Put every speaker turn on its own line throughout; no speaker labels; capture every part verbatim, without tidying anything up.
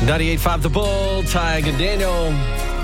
ninety-eight point five The Bull, Tig and Daniel.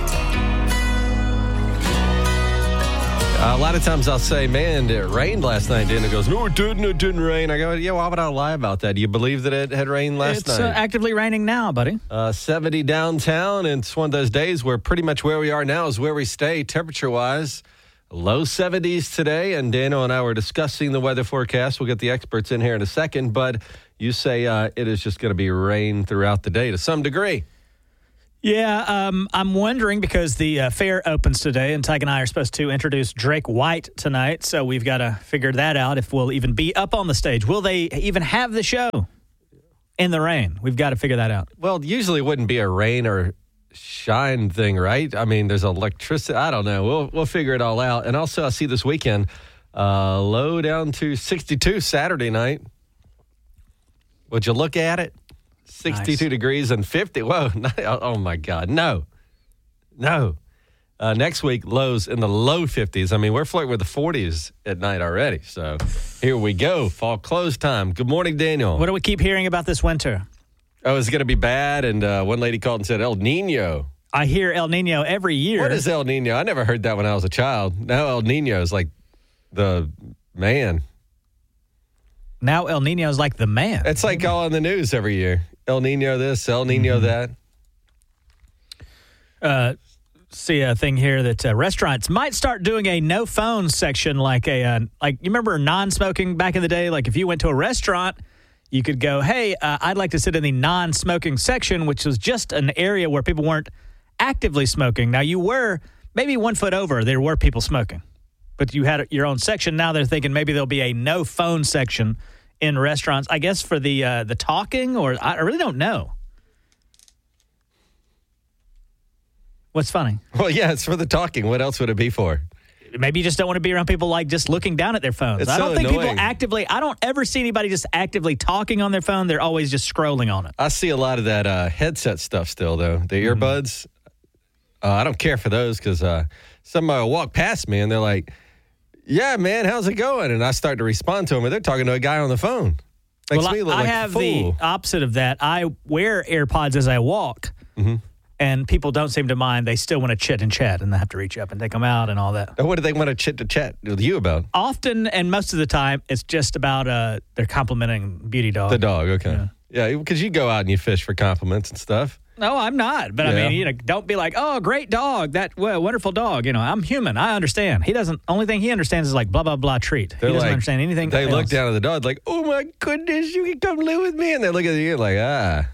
Uh, a lot of times I'll say, man, it rained last night. Daniel goes, no, it didn't. It didn't rain. I go, yeah, why would I lie about that? Do you believe that it had rained last
it's,
night?
It's uh, actively raining now, buddy.
Uh, seventy downtown, and it's one of those days where pretty much where we are now is where we stay temperature-wise. Low seventies today, and Daniel and I were discussing the weather forecast. We'll get the experts in here in a second, but you say uh, it is just going to be rain throughout the day to some degree.
Yeah, um, I'm wondering because the uh, fair opens today, and Tig and I are supposed to introduce Drake White tonight, so we've got to figure that out if we'll even be up on the stage. Will they even have the show in the rain? We've got to figure that out.
Well, usually it wouldn't be a rain or shine thing, right? I mean, there's electricity. I don't know. We'll we'll figure it all out. And also, I see this weekend, uh, low down to sixty-two Saturday night. Would you look at it? sixty-two nice. Degrees and fifty. Whoa. Oh, my God. No. No. Uh, next week, lows in the low fifties. I mean, we're flirting with the forties at night already. So here we go. Fall close time. Good morning, Daniel.
What do we keep hearing about this winter?
Oh, it's going to be bad. And uh, one lady called and said El Nino.
I hear El Nino every year.
What is El Nino? I never heard that when I was a child. Now El Nino is like the man.
Now El Nino is like the man.
It's like all on the news every year. El Nino this, El Nino
mm-hmm.
that.
Uh, see a thing here that uh, restaurants might start doing a no phone section, like a uh, like you remember non-smoking back in the day. Like if you went to a restaurant, you could go, "Hey, uh, I'd like to sit in the non-smoking section," which was just an area where people weren't actively smoking. Now you were maybe one foot over. There were people smoking, but you had your own section. Now they're thinking maybe there'll be a no phone section in restaurants, I guess for the uh, the talking, or I really don't know. What's funny?
Well, yeah, it's for the talking. What else would it be for?
Maybe you just don't want to be around people like just looking down at their phones.
It's
I don't
so
think
annoying.
people actively, I don't ever see anybody just actively talking on their phone. They're always just scrolling on it.
I see a lot of that uh, headset stuff still, though. The
Mm-hmm.
earbuds, uh, I don't care for those because uh, somebody will walk past me and they're like, yeah, man, how's it going? And I start to respond to them, and they're talking to a guy on the phone. Makes
well,
me look
I,
like
I have
a fool.
the opposite of that. I wear AirPods as I walk,
mm-hmm.
and people don't seem to mind. They still want to chit and chat, and they have to reach up and take them out and all that.
Now, what do they want to chit to chat with you about?
Often, and most of the time, it's just about uh, they're complimenting Beauty Dog.
The dog, okay.
Yeah.
Yeah, because you go out and you fish for compliments and stuff.
No, I'm not. But
Yeah.
I mean, you know, don't be like, oh, great dog, that well, wonderful dog. You know, I'm human. I understand. He doesn't. Only thing he understands is like blah blah blah treat.
They're
he doesn't
like,
understand anything.
They
else.
look down at the dog like, oh my goodness, you can come live with me, and they look at you like, ah.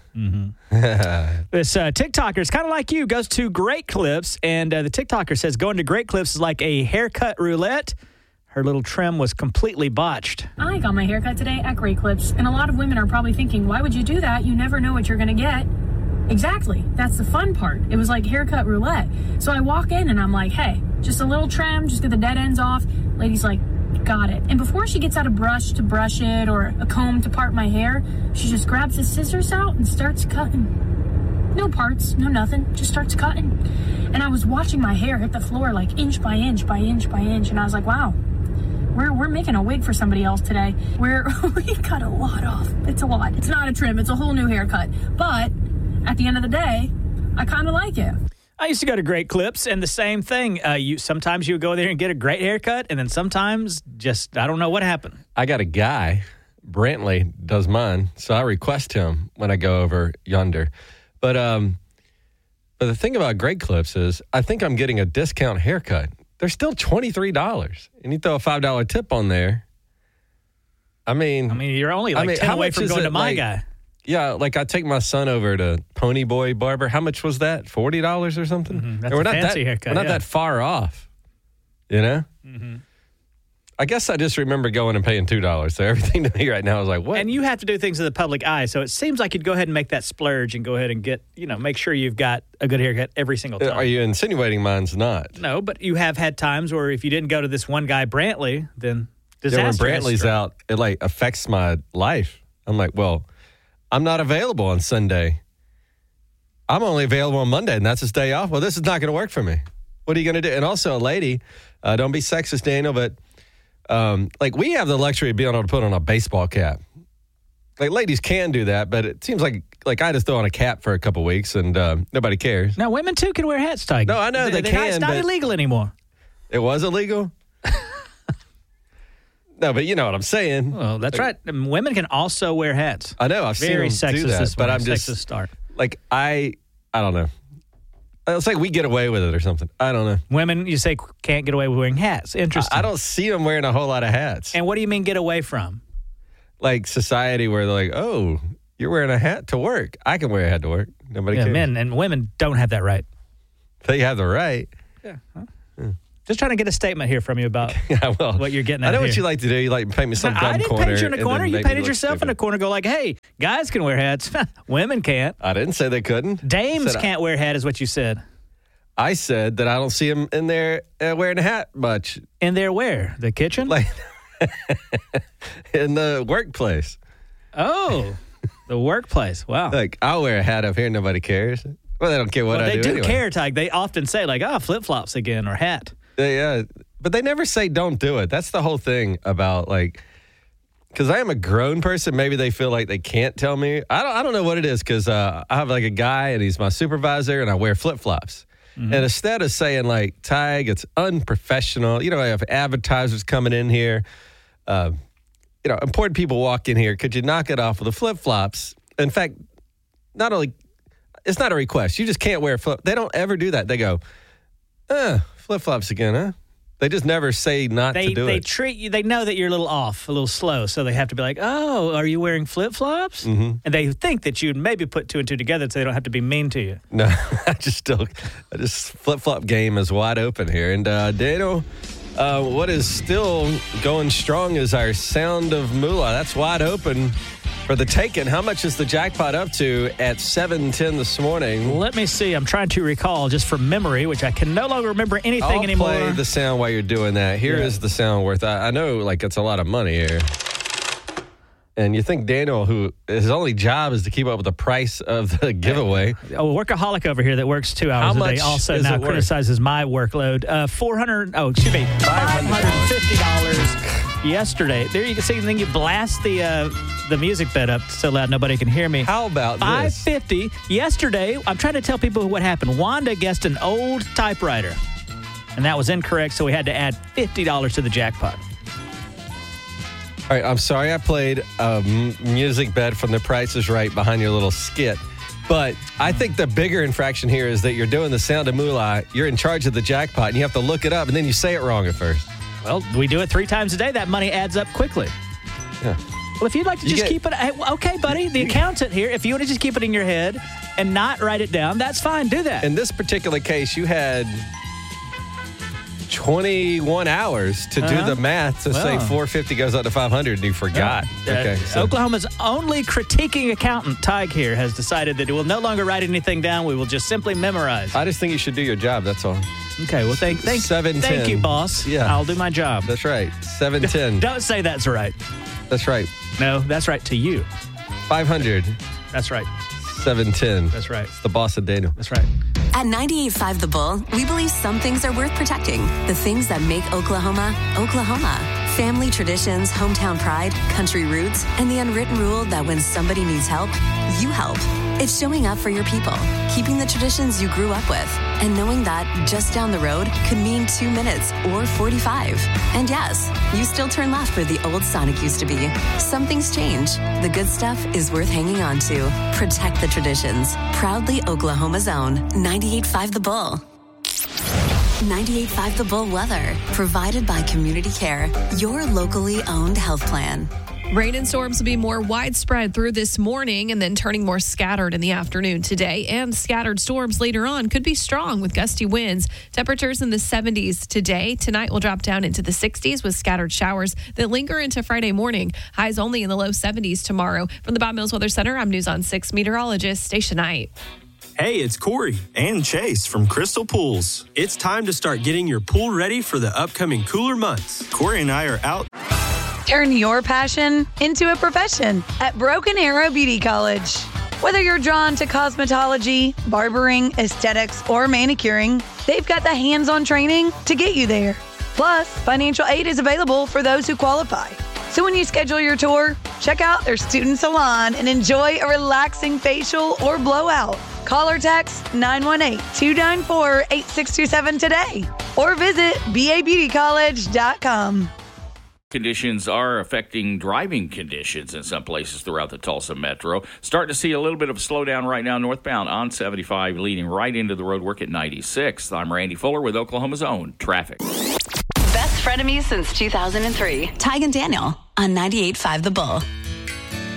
Mm-hmm. This uh, TikToker is kind of like you. Goes to Great Clips, and uh, the TikToker says going to Great Clips is like a haircut roulette. Her little trim was completely botched.
I got my haircut today at Great Clips, and a lot of women are probably thinking, why would you do that? You never know what you're going to get. Exactly. That's the fun part. It was like haircut roulette. So I walk in and I'm like, hey, just a little trim, just get the dead ends off. Lady's like, got it. And before she gets out a brush to brush it or a comb to part my hair, she just grabs the scissors out and starts cutting. No parts, no nothing, just starts cutting. And I was watching my hair hit the floor like inch by inch by inch by inch. And I was like, wow. We're we're making a wig for somebody else today. We're we cut a lot off. It's a lot. It's not a trim. It's a whole new haircut. But at the end of the day, I kind of like it.
I used to go to Great Clips, and the same thing. Uh, you sometimes you would go there and get a great haircut, and then sometimes just I don't know what happened.
I got a guy, Brantley does mine, so I request him when I go over yonder. But um, but the thing about Great Clips is, I think I'm getting a discount haircut. They're still twenty-three dollars, and you throw a five dollar tip on there. I mean,
I mean, you're only like
I mean,
ten
how
away
much
from
is
going
it,
to my
like,
guy.
Yeah, like I take my son over to Pony Boy Barber. How much was that? forty dollars or something?
Mm-hmm. That's
we're
a
not
fancy
that,
haircut.
We're not
yeah.
that far off, you know?
Mm-hmm.
I guess I just remember going and paying two dollars. So everything to me right now is like, what?
And you have to do things in the public eye, so it seems like you'd go ahead and make that splurge and go ahead and get, you know, make sure you've got a good haircut every single time.
Are you insinuating mine's not?
No, but you have had times where if you didn't go to this one guy, Brantley, then disaster.
Yeah, when Brantley's out, it like affects my life. I'm like, well, I'm not available on Sunday. I'm only available on Monday, and that's his day off. Well, this is not going to work for me. What are you going to do? And also, a lady, uh, don't be sexist, Daniel, but um, like we have the luxury of being able to put on a baseball cap. Like, ladies can do that, but it seems like like I just throw on a cap for a couple weeks and uh, nobody cares.
No, women, too, can wear hats, Tiger.
No, I know they, they can.
It's not
but
illegal anymore.
It was illegal? No, but you know what I'm saying.
Well, that's
like,
right. And women can also wear hats.
I know. I've
Very
seen them
sexist
do that,
this
but
morning,
I'm just
sexist start.
like I. I don't know. It's like we get away with it or something. I don't know.
Women, you say, can't get away with wearing hats. Interesting.
I, I don't see them wearing a whole lot of hats.
And what do you mean get away from?
Like society where they're like, oh, you're wearing a hat to work. I can wear a hat to work. Nobody
Yeah,
cares.
men and women don't have that right.
They have the right.
Yeah. Huh? yeah. Just trying to get a statement here from you about
yeah, well,
what you're getting at
I know
here.
what you like to do. You like to paint me some
No,
dumb
I didn't
corner.
paint you in a
and
corner.
then
You
make me
painted
look
yourself
stupid.
in a corner. Go like, hey, guys can wear hats. Women can't.
I didn't say they couldn't.
Dames
Said I-
can't wear hat is what you said.
I said that I don't see them in there uh, wearing a hat much.
In there where? The kitchen?
Like in the workplace.
Oh, the workplace. Wow.
Like, I'll wear a hat up here. Nobody cares. Well, they don't care what
well,
I
they
do
do
anyway.
care, Tyke. They often say, like, oh, flip-flops again or hat.
Yeah, but they never say don't do it. That's the whole thing about, like, because I am a grown person. Maybe they feel like they can't tell me. I don't, I don't know what it is because uh, I have, like, a guy, and he's my supervisor, and I wear flip-flops. Mm-hmm. And instead of saying, like, Tig, it's unprofessional, you know, I have advertisers coming in here. Uh, you know, important people walk in here. Could you knock it off with the flip-flops? In fact, not only, it's not a request. You just can't wear flip. They don't ever do that. They go, uh, flip-flops again, huh? They just never say not
They
to do
they
it.
treat you. They know that you're a little off, a little slow, so they have to be like, "Oh, are you wearing flip flops?" Mm-hmm. And they think that you'd maybe put two and two together, so they don't have to be mean to you.
No, I just still, I just flip-flop game is wide open here. And uh, Daniel, uh, what is still going strong is our Sound of Moolah. That's wide open for the taking. How much is the jackpot up to at seven ten this morning?
Let me see. I'm trying to recall just from memory, which I can no longer remember anything
I'll
anymore.
play the sound while you're doing that. Here
Yeah.
is the sound worth. I, I know, like, it's a lot of money here. And you think Daniel, who his only job is to keep up with the price of the giveaway.
Oh, a workaholic over here that works two hours
How
a
much
day also
is
now
it worth?
criticizes my workload. Uh, four hundred. Oh, excuse me, five hundred fifty dollars yesterday. There you can see. Then you blast the uh, the music bed up so loud nobody can hear me.
How about
Five
this?
fifty yesterday. I'm trying to tell people what happened. Wanda guessed an old typewriter, and that was incorrect. So we had to add fifty dollars to the jackpot.
All right, I'm sorry I played a m- music bed from The Price is Right behind your little skit. But I think the bigger infraction here is that you're doing the Sound of Moolah. You're in charge of the jackpot, and you have to look it up, and then you say it wrong at first.
Well, we do it three times a day. That money adds up quickly.
Yeah.
Well, if you'd like to
You
just
get-
keep it, hey, okay, buddy, the accountant here, if you want to just keep it in your head and not write it down, that's fine. Do that.
In this particular case, you had twenty-one hours to
Uh-huh.
do the math to say
Well.
four fifty goes up to five hundred, and you forgot.
Uh,
Okay. so-
Oklahoma's only critiquing accountant, Tig here, has decided that it will no longer write anything down. We will just simply memorize.
I just think you should do your job. That's all.
Okay, well, thank, thank,
seven ten.
thank you, boss.
Yeah.
I'll do my job.
That's right. seven ten.
Don't say that's right.
That's right.
No, that's right to you.
five hundred.
That's right.
seven ten.
That's right.
It's the boss of Daniel.
That's right.
At ninety-eight point five The Bull, we believe some things are worth protecting. The things that make Oklahoma, Oklahoma. Family traditions, hometown pride, country roots, and the unwritten rule that when somebody needs help, you help. It's showing up for your people, keeping the traditions you grew up with, and knowing that just down the road could mean two minutes or forty-five. And yes, you still turn left where the old Sonic used to be. Some things change. The good stuff is worth hanging on to. Protect the traditions. Proudly Oklahoma's own ninety-eight point five The Bull. ninety-eight point five The Bull weather, provided by Community Care, your locally owned health plan.
Rain and storms will be more widespread through this morning and then turning more scattered in the afternoon today. And scattered storms later on could be strong with gusty winds. Temperatures in the seventies today. Tonight will drop down into the sixties with scattered showers that linger into Friday morning. Highs only in the low seventies tomorrow. From the Bob Mills Weather Center, I'm News on six meteorologist Stacia Knight.
Hey, it's Corey and Chase from Crystal Pools. It's time to start getting your pool ready for the upcoming cooler months. Corey and I are out.
Turn your passion into a profession at Broken Arrow Beauty College. Whether you're drawn to cosmetology, barbering, aesthetics, or manicuring, they've got the hands-on training to get you there. Plus, financial aid is available for those who qualify. So when you schedule your tour, Check out their student salon and enjoy a relaxing facial or blowout. Call or text nine one eight, two nine four, eight six two seven today or visit b a beauty college dot com.
Conditions are affecting driving conditions in some places throughout the Tulsa metro. Starting to see a little bit of a slowdown right now northbound on seventy-five, leading right into the roadwork at ninety-six. I'm Randy Fuller with Oklahoma's Own Traffic.
Best frenemies since two thousand three. Tig and Daniel on ninety-eight point five The Bull.